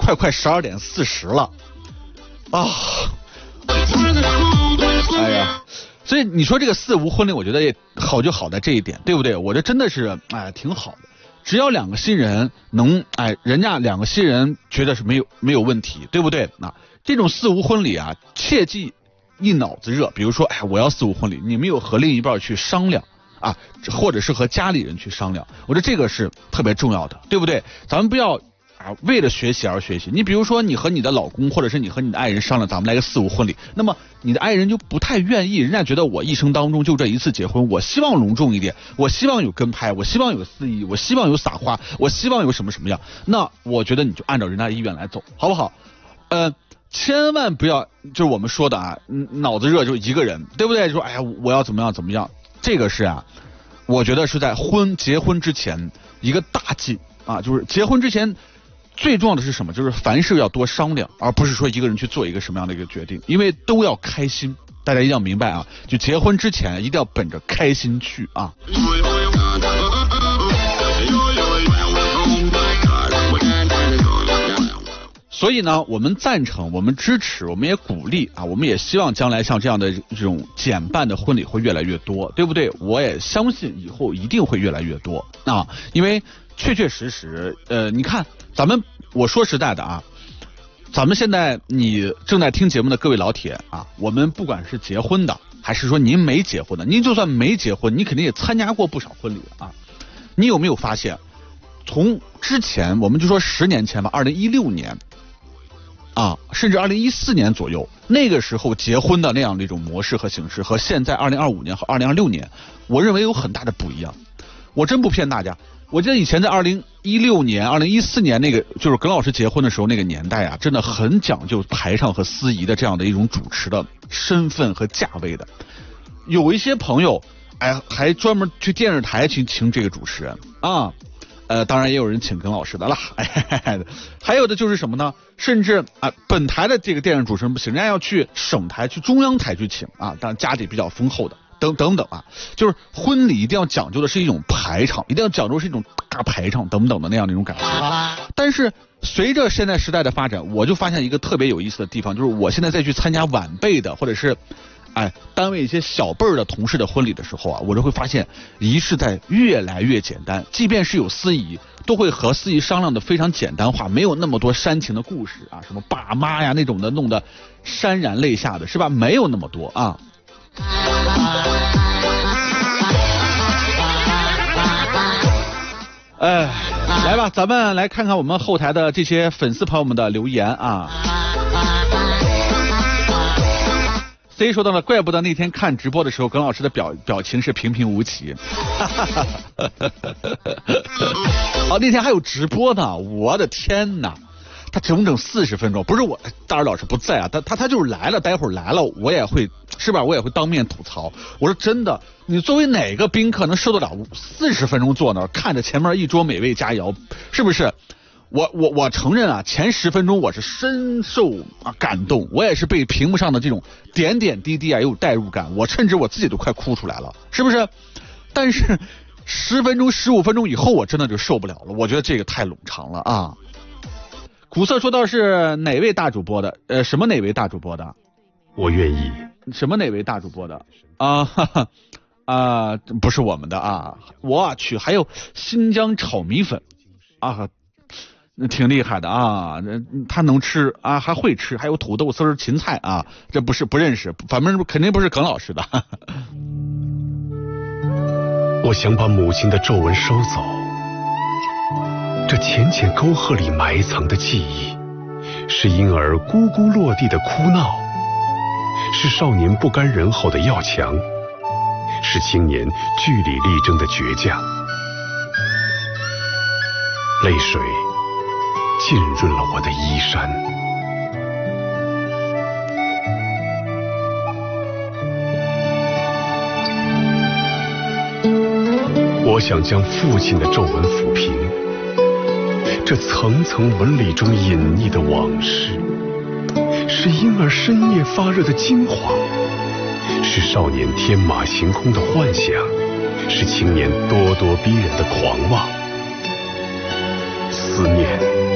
快12:40了啊！哎呀，所以你说这个四无婚礼，我觉得也好就好在这一点，对不对？我这真的是挺好的。只要两个新人能人家两个新人觉得是没有问题，对不对？这种四无婚礼啊，切记一脑子热。比如说，我要四无婚礼，你没有和另一半去商量啊，或者是和家里人去商量，我觉得这个是特别重要的，对不对？咱们不要为了学习而学习。你比如说，你和你的老公，或者是你和你的爱人商量，咱们来个四无婚礼，那么你的爱人就不太愿意，人家觉得我一生当中就这一次结婚，我希望隆重一点，我希望有跟拍，我希望有司仪，我希望有撒花，我希望有什么什么样，那我觉得你就按照人家意愿来走，好不好？千万不要就是我们说的脑子热就一个人，对不对？说我要怎么样，这个是我觉得是在结婚之前一个大忌啊，就是结婚之前最重要的是什么？就是凡事要多商量，而不是说一个人去做一个什么样的一个决定，因为都要开心，大家一定要明白啊！就结婚之前一定要本着开心去啊。所以呢，我们赞成，我们支持，我们也鼓励啊，我们也希望将来像这样的这种简办的婚礼会越来越多，对不对？我也相信以后一定会越来越多啊，因为确确实实，你看我说实在的啊，咱们现在你正在听节目的各位老铁啊，我们不管是结婚的，还是说您没结婚的，您就算没结婚，你肯定也参加过不少婚礼啊。你有没有发现，从之前我们就说10年前吧，2016年。甚至2014年左右，那个时候结婚的那样的一种模式和形式，和现在2025年和2026年，我认为有很大的不一样。我真不骗大家，我记得以前在2016年、2014年那个就是耿老师结婚的时候那个年代啊，真的很讲究台上和司仪的这样的一种主持的身份和价位的。有一些朋友还专门去电视台去请这个主持人啊。当然也有人请耿老师的了，还有的就是什么呢？甚至本台的这个电视主持人不行，人家要去省台、去中央台去请啊，当然家底比较丰厚的，等等啊，就是婚礼一定要讲究的是一种排场，一定要讲究是一种大排场等等的那样的一种感觉。但是随着现在时代的发展，我就发现一个特别有意思的地方，就是我现在再去参加晚辈的，或者是单位一些小辈儿的同事的婚礼的时候啊，我就会发现仪式在越来越简单，即便是有司仪，都会和司仪商量的非常简单化，没有那么多煽情的故事啊，什么爸妈呀那种的，弄得潸然泪下的，是吧？没有那么多啊。来吧，咱们来看看我们后台的这些粉丝朋友们的留言啊。C 说到了，怪不得那天看直播的时候，耿老师的表情是平平无奇。那天还有直播呢，我的天哪！他整40分钟，不是我大耳老师不在啊，他就是来了，待会儿来了，我也会是吧？我也会当面吐槽。我说真的，你作为哪个宾客能受得了40分钟坐那儿看着前面一桌美味佳肴，是不是？我承认啊，前10分钟我是深受感动，我也是被屏幕上的这种点点滴滴有代入感，我甚至我自己都快哭出来了，是不是？但是10分钟、15分钟以后，我真的就受不了了，我觉得这个太冗长了啊。古色说到是哪位大主播的？什么哪位大主播的？ 我愿意。 什么哪位大主播的？不是我们的啊！我去，还有新疆炒米粉啊。挺厉害的啊，他能吃啊，还会吃，还有土豆丝、芹菜啊，这不认识，反正肯定不是耿老师的。 我想把母亲的皱纹收走，这浅浅沟壑里埋藏的记忆，是婴儿咕咕落地的哭闹，是少年不甘人后的要强，是青年据理力争的倔强。泪水浸润了我的衣衫，我想将父亲的皱纹抚平，这层层纹理中隐匿的往事，是婴儿深夜发热的惊惶，是少年天马行空的幻想，是青年咄咄逼人的狂妄。思念